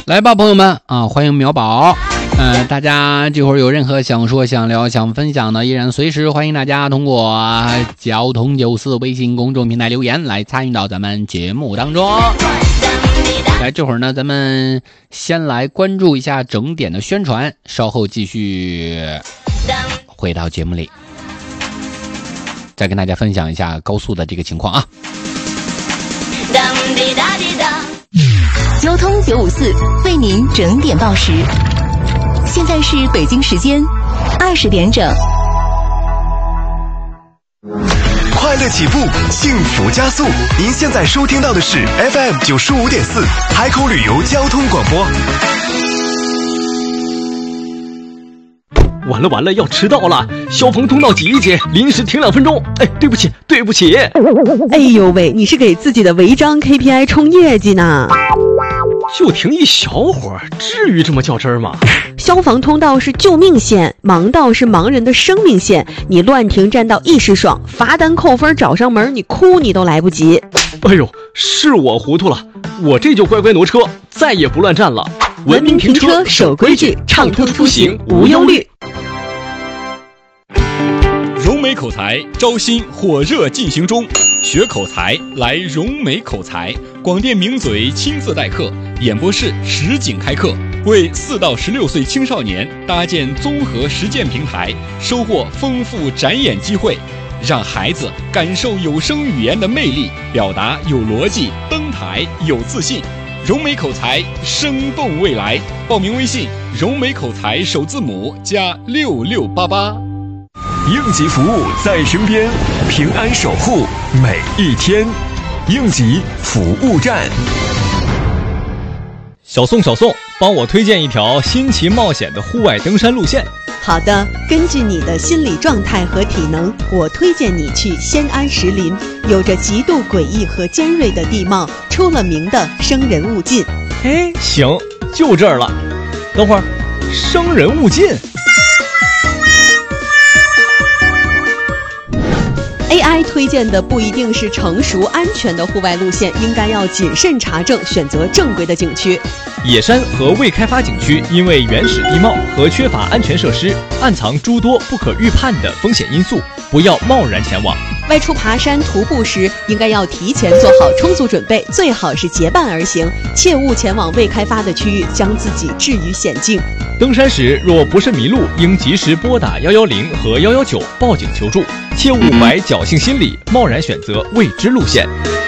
来吧，朋友们啊，欢迎苗宝。大家这会儿有任何想说、想聊、想分享的，依然随时欢迎大家通过交通94微信公众平台留言来参与到咱们节目当中。来，这会儿呢，咱们先来关注一下整点的宣传，稍后继续回到节目里，再跟大家分享一下高速的这个情况啊。 交通954为您整点报时，现在是北京时间20点整。 快乐起步，幸福加速。您现在收听到的是 FM 95.4海口旅游交通广播。 完了，要迟到了！消防通道挤一挤，临时停2分钟。哎，对不起。 哎呦喂，你是给自己的违章 KPI 冲业绩呢？ 就停一小会儿，至于这么较真吗？ 消防通道是救命线，盲道是盲人的生命线。你乱停占道一时爽，罚单扣分找上门，你哭你都来不及。 哎呦，是我糊涂了，我这就乖乖挪车，再也不乱站了。 文明停车，守规矩，畅通出行无忧虑。 融美口才招新火热进行中，学口才来融美口才，广电名嘴亲自代课，演播室实景开课，为4到16岁青少年搭建综合实践平台，收获丰富展演机会，让孩子感受有声语言的魅力，表达有逻辑，登台有自信。融美口才，生动未来。报名微信：融美口才首字母加6688。 应急服务在身边，平安守护每一天。应急服务站。 小宋，帮我推荐一条新奇冒险的户外登山路线。 好的，根据你的心理状态和体能，我推荐你去仙安石林，有着极度诡异和尖锐的地貌，出了名的生人勿近。 哎，行，就这儿了。等会儿，生人勿近。 AI 推荐的不一定是成熟安全的户外路线，应该要谨慎查证，选择正规的景区。 野山和未开发景区因为原始地貌和缺乏安全设施，暗藏诸多不可预判的风险因素，不要贸然前往。 外出爬山徒步时，应该要提前做好充足准备，最好是结伴而行，切勿前往未开发的区域，将自己置于险境。 登山时若不慎迷路，应及时拨打110和119报警求助，切勿怀侥幸心理，贸然选择未知路线。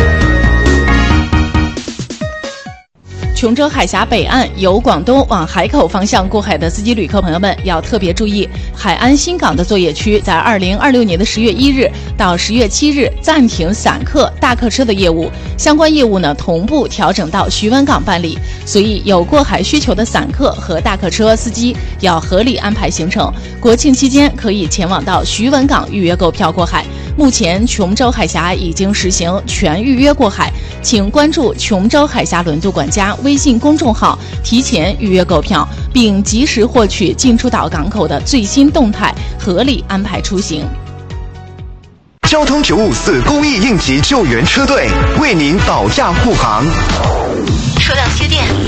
琼州海峡北岸由广东往海口方向过海的司机旅客朋友们要特别注意，海安新港的作业区在2026年的10月1日到10月7日暂停散客、大客车的业务，相关业务呢同步调整到徐闻港办理，所以有过海需求的散客和大客车司机要合理安排行程。国庆期间可以前往到徐闻港预约购票过海。目前琼州海峡已经实行全预约过海，请关注琼州海峡轮渡管家微信公众号，提前预约购票，并及时获取进出岛港口的最新动态，合理安排出行。 交通954公益应急救援车队为您保驾护航。 车辆接电